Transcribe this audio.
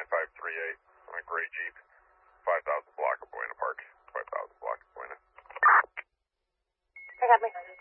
9538 on a gray Jeep, 5000 block of Buena Park, 5000 block of Buena. I got me.